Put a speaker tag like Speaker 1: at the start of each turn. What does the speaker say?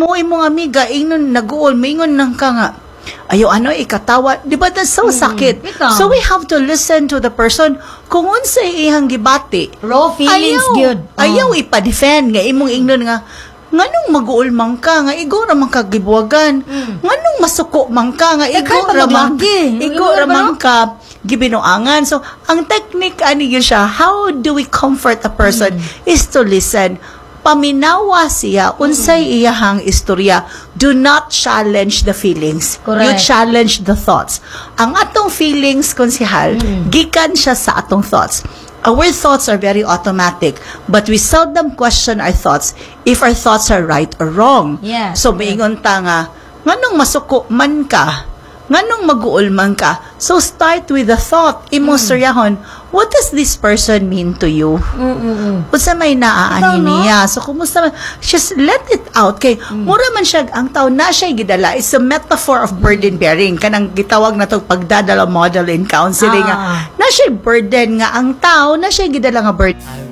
Speaker 1: mo imong amiga ingnon naguol maingon nang ka nga ayaw ikatawa, di ba that's so sakit. So we have to listen to the person kung unsay iyang gibati.
Speaker 2: Raw feelings good.
Speaker 1: Ayaw ipa-defend nga imong ingnon nga nganong maguol man ka nga igo ra man ka gibuwagan. Nganong masuko man ka nga igo ra man ka gibinuangan. So ang technique ani gyud siya, how do we comfort a person is to listen. Paminawa siya unsay iyahang istorya. Do not challenge the feelings.
Speaker 2: Correct.
Speaker 1: You challenge the thoughts. Ang atong feelings, konsihal, gikan siya sa atong thoughts. Our thoughts are very automatic, but we seldom question our thoughts if our thoughts are right or wrong.
Speaker 2: Yeah.
Speaker 1: So maingon ta nga nganong masuko man ka, nganong maguol man ka. So start with the thought. Imong storyahon, what does this person mean to you? Unsa may naaani niya? So kumusta man? Just let it out. Kay mura man siya ang tao na siya gidala. It's a metaphor of burden bearing. Kanang gitawag na to pagdadala model in counseling nga. Na siya burden nga ang tao na siya gidala nga burden.